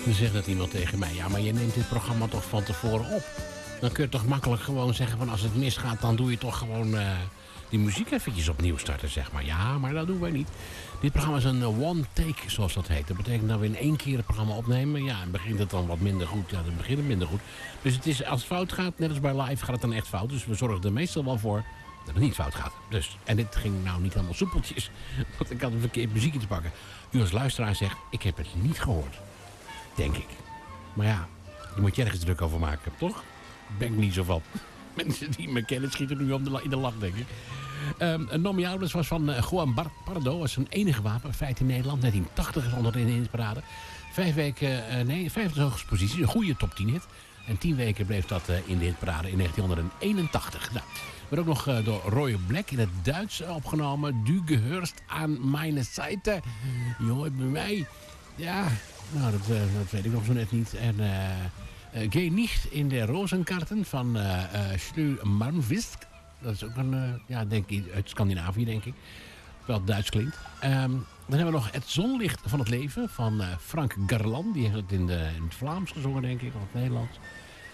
Dan zegt dat iemand tegen mij... ja, maar je neemt dit programma toch van tevoren op. Dan kun je toch makkelijk gewoon zeggen... van als het misgaat, dan doe je toch gewoon... die muziek eventjes opnieuw starten, zeg maar. Ja, maar dat doen wij niet. Dit programma is een one take, zoals dat heet. Dat betekent dat we in één keer het programma opnemen. Ja, en begint het dan wat minder goed. Ja, dan begint het minder goed. Dus het is, als het fout gaat, net als bij live, gaat het dan echt fout. Dus we zorgen er meestal wel voor dat het niet fout gaat. Dus, en dit ging nou niet helemaal soepeltjes. Want ik had een verkeerd muziekje te pakken. U als luisteraar zegt, ik heb het niet gehoord. Denk ik. Maar ja, je moet je ergens druk over maken, toch? Ben ik niet zo van. Mensen die me kennen schieten nu in de lach, denk ik. Nomi Ouders was van Juan Pardo. Was zijn enige wapen. Feit in Nederland. 1980 is onderin in de parade. 5 hoogste positie. Een goede top 10 hit. En 10 weken bleef dat in de hitparade in 1981. Nou, werd ook nog door Roy Black in het Duits opgenomen. Du gehörst aan meine Seite. Je hoort bij mij. Ja, nou, dat weet ik nog zo net niet. En... Geh nicht in de Rozenkarten van Slü Malmvist. Dat is ook een, denk ik, uit Scandinavië, denk ik. Wel Duits klinkt. Dan hebben we nog Het Zonlicht van het Leven van Frank Garland. Die heeft het in het Vlaams gezongen, denk ik, of het Nederlands.